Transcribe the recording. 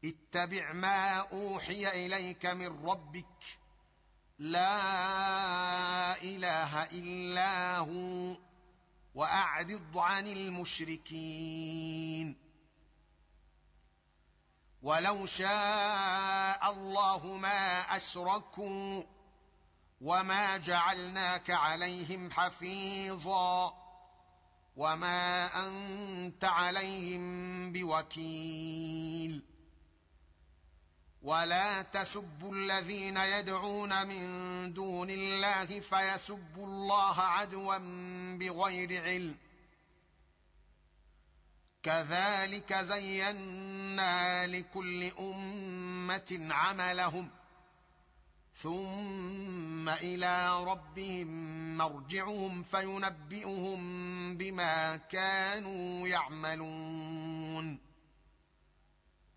اتبع ما اوحي اليك من ربك لا اله الا هو واعرض عن المشركين. ولو شاء الله ما اشركوا وما جعلناك عليهم حفيظا وما انت عليهم بوكيل. ولا تسبوا الذين يدعون من دون الله فيسبوا الله عدوا بغير علم، كذلك زينا لكل امه عملهم ثم الى ربهم مرجعهم فينبئهم بما كانوا يعملون.